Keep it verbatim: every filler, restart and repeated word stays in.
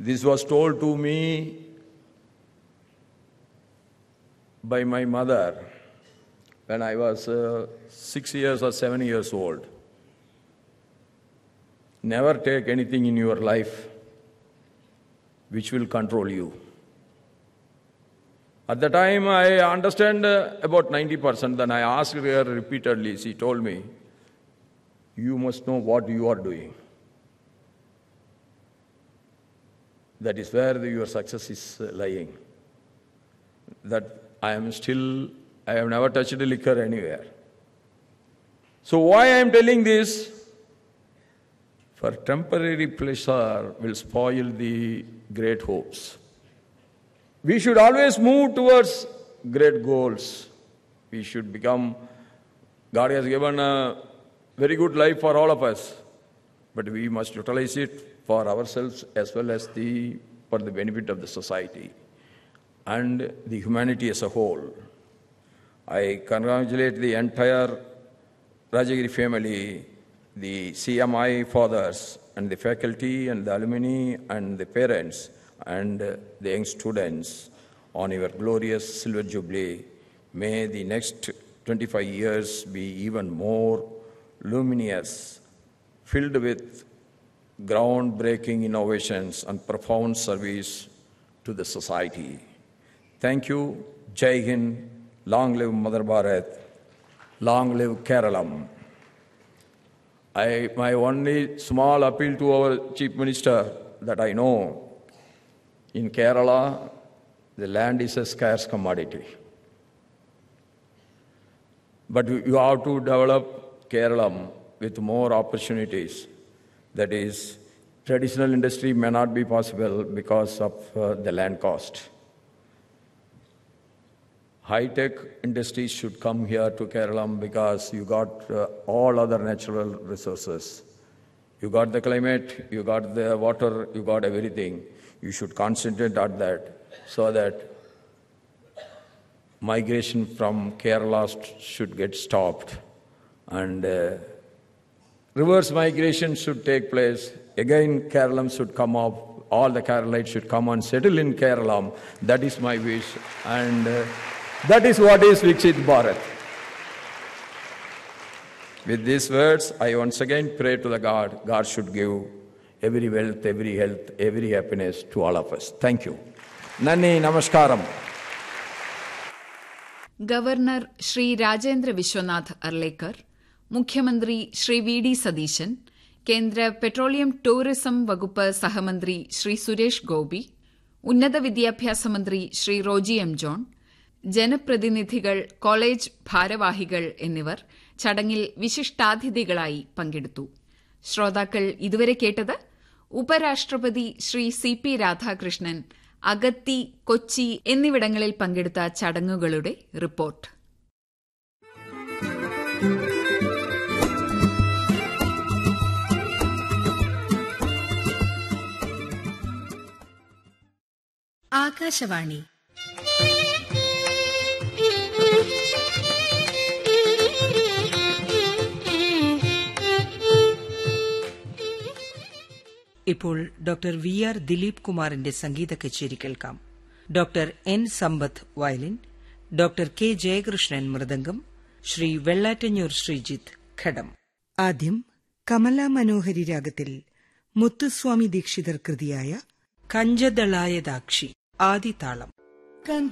This was told to me by my mother when I was uh, six years or seven years old. Never take anything in your life which will control you. At the time, I understand uh, about ninety percent. Then I asked her repeatedly. She told me, you must know what you are doing. That is where the, your success is uh, lying. That I am still, I have never touched liquor anywhere. So why I am telling this? For temporary pleasure will spoil the great hopes. We should always move towards great goals. We should become, God has given a very good life for all of us, but we must utilize it for ourselves as well as the, for the benefit of the society and the humanity as a whole. I congratulate the entire Rajagiri family, the C M I fathers and the faculty and the alumni and the parents and the young students on your glorious silver jubilee. May the next twenty-five years be even more luminous, filled with groundbreaking innovations and profound service to the society. Thank you. Jai Hind. Long live Mother Bharat. Long live Keralam. I, my only small appeal to our Chief Minister that I know, in Kerala, the land is a scarce commodity. But you have to develop Kerala with more opportunities. That is, traditional industry may not be possible because of uh, the land cost. High-tech industries should come here to Kerala because you got uh, all other natural resources. You got the climate, you got the water, you got everything. You should concentrate on that so that migration from Kerala should get stopped and uh, reverse migration should take place. Again, Kerala should come up. All the Keralites should come and settle in Kerala. That is my wish. And uh, that is what is Viksit Bharat. With these words, I once again pray to the God. God should give every wealth, every health, every happiness to all of us. Thank you. Nani Namaskaram. Governor Shri Rajendra Vishwanath Arlekar, മുഖ്യമന്ത്രി Shri V D Satheesan, കേന്ദ്ര petroleum tourism വകുപ്പ് സഹമന്ത്രി ശ്രീ സുരേഷ് ഗോപി, ഉന്നത വിദ്യാഭ്യാസ മന്ത്രി Shri Roji M John, ജനപ്രതിനിധികൾ, college ഭാരവാഹികൾ എന്നിവർ ചടങ്ങിൽ വിശിഷ്ടാതിഥികളായി പങ്കെടുത്തു. ശ്രോതാക്കൾ ഇതുവരെ കേട്ടത് ഉപരാഷ്ട്രപതി ശ്രീ സി പി രാധാകൃഷ്ണൻ അഗത്തി, കൊച്ചി എന്നിവിടങ്ങളിൽ പങ്കെടുത്ത ചടങ്ങുകളുടെ റിപ്പോർട്ട്. ആകാശവാണി ഇപ്പോൾ ഡോക്ടർ വി ആർ ദിലീപ് കുമാറിന്റെ സംഗീത കച്ചേരി കേൾക്കാം. ഡോക്ടർ എൻ സമ്പത്ത് violin, doctor K Jayakrishnan mridangam, Shri Vellattanjur Sreejith ഘടം. ആദ്യം കമലാ മനോഹരി രാഗത്തിൽ മുത്തുസ്വാമി ദീക്ഷിതർ കൃതിയായ കഞ്ചദളായതാക്ഷി ആദിതാളം.